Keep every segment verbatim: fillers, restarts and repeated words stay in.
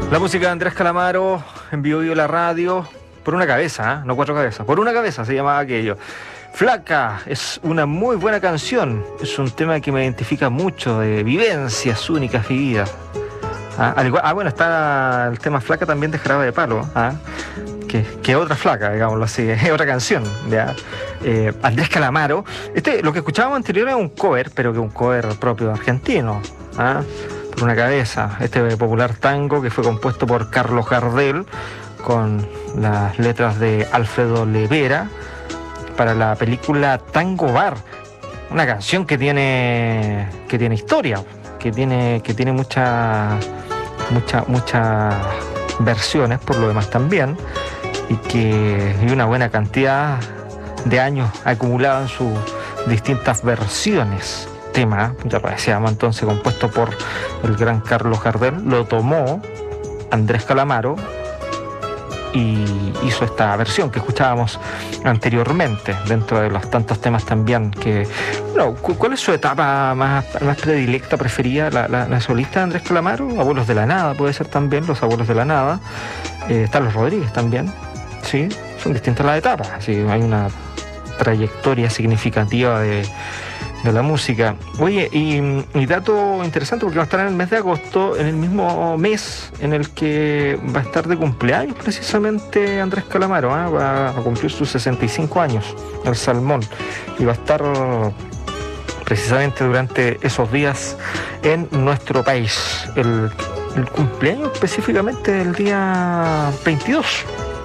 La música de Andrés Calamaro en Bio Bio la radio, por una cabeza, ¿eh? No cuatro cabezas, por una cabeza se llamaba aquello. Flaca, es una muy buena canción, es un tema que me identifica mucho, de vivencias únicas vividas. Ah, al igual, ah bueno, está el tema Flaca también de Jarabe de Palo, ¿ah? que, que otra flaca, digámoslo así, es otra canción, ¿ya? Eh, Andrés Calamaro, este, lo que escuchábamos anterior era un cover, pero que un cover propio argentino, ¿ah? Por una cabeza, este popular tango que fue compuesto por Carlos Gardel con las letras de Alfredo Levera para la película Tango Bar, una canción que tiene que tiene historia, que tiene que tiene mucha mucha muchas versiones por lo demás también, y que hay una buena cantidad de años acumulada en sus distintas versiones. Tema, ya se llama entonces, compuesto por el gran Carlos Gardel, lo tomó Andrés Calamaro y hizo esta versión que escuchábamos anteriormente, dentro de los tantos temas también que... Bueno, ¿cuál es su etapa más, más predilecta, preferida? La, la, la solista de Andrés Calamaro, Abuelos de la Nada, puede ser también, Los Abuelos de la Nada, eh, están los Rodríguez también, ¿sí? Son distintas las etapas, ¿sí? Hay una trayectoria significativa de... de la música. Oye, y, y dato interesante, porque va a estar en el mes de agosto, en el mismo mes en el que va a estar de cumpleaños precisamente Andrés Calamaro, ¿eh? Va a cumplir sus sesenta y cinco años, el Salmón, y va a estar precisamente durante esos días en nuestro país. El, el cumpleaños específicamente el día veintidós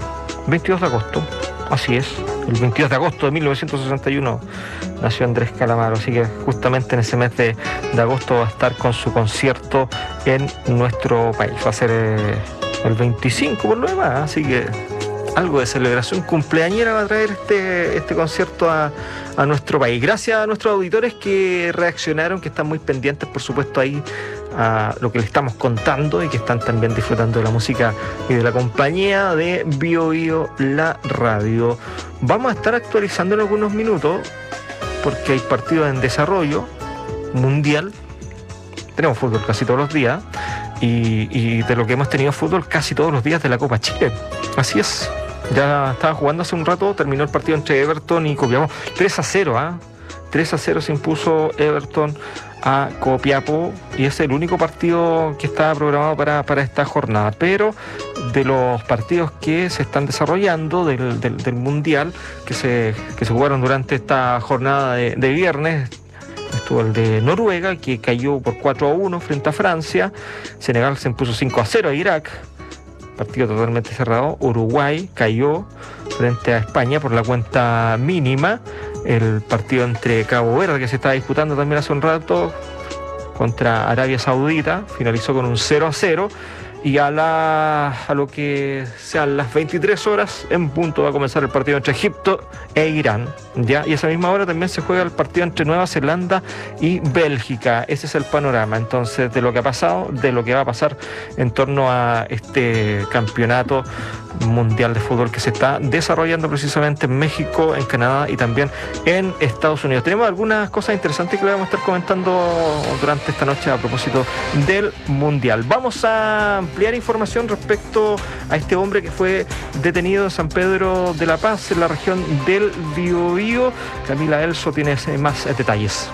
de agosto, así es, el veintidós de agosto de mil novecientos sesenta y uno nació Andrés Calamaro, así que justamente en ese mes de, de agosto va a estar con su concierto en nuestro país. Va a ser eh, el veinticinco por lo demás, así que algo de celebración cumpleañera va a traer este, este concierto a, a nuestro país. Gracias a nuestros auditores que reaccionaron, que están muy pendientes, por supuesto, ahí a lo que les estamos contando, y que están también disfrutando de la música y de la compañía de Bio Bio la radio. Vamos a estar actualizando en algunos minutos, porque hay partidos en desarrollo mundial. Tenemos fútbol casi todos los días, y, y de lo que hemos tenido fútbol casi todos los días de la Copa Chile. Así es, ya estaba jugando hace un rato, terminó el partido entre Everton y Copiapó, tres a cero, ¿ah? ¿eh? tres a cero se impuso Everton a Copiapó, y es el único partido que estaba programado para, para esta jornada. Pero de los partidos que se están desarrollando del, del, del Mundial, que se, que se jugaron durante esta jornada de, de viernes, estuvo el de Noruega, que cayó por cuatro a uno frente a Francia. Senegal se impuso cinco a cero a Irak, partido totalmente cerrado. Uruguay cayó frente a España por la cuenta mínima. El partido entre Cabo Verde, que se estaba disputando también hace un rato, contra Arabia Saudita, finalizó con un cero a cero. Y a, la, a lo que sean las veintitrés horas en punto va a comenzar el partido entre Egipto e Irán, ¿ya? Y a esa misma hora también se juega el partido entre Nueva Zelanda y Bélgica. Ese es el panorama entonces de lo que ha pasado, de lo que va a pasar en torno a este campeonato mundial de fútbol que se está desarrollando precisamente en México, en Canadá y también en Estados Unidos. Tenemos algunas cosas interesantes que le vamos a estar comentando durante esta noche a propósito del mundial. Vamos a ampliar información respecto a este hombre que fue detenido en San Pedro de la Paz, en la región del Biobío. Camila Elso tiene más detalles.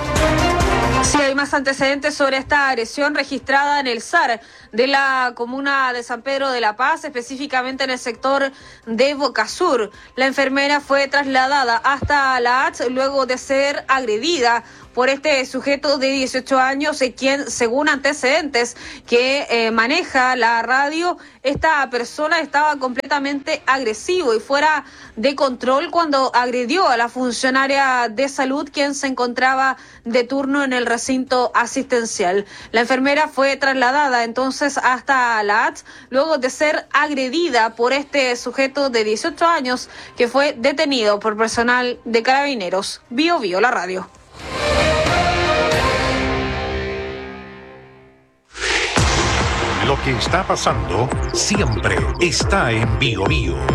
Sí, hay más antecedentes sobre esta agresión registrada en el S A R de la comuna de San Pedro de la Paz, específicamente en el sector de Boca Sur. La enfermera fue trasladada hasta la A T S luego de ser agredida por este sujeto de dieciocho años, eh, quien, según antecedentes que eh, maneja la radio, esta persona estaba completamente agresivo y fuera de control cuando agredió a la funcionaria de salud, quien se encontraba de turno en el recinto asistencial. La enfermera fue trasladada entonces hasta la A T S luego de ser agredida por este sujeto de dieciocho años, que fue detenido por personal de Carabineros. Bio Bio la radio. Lo que está pasando siempre está en Bio Bio.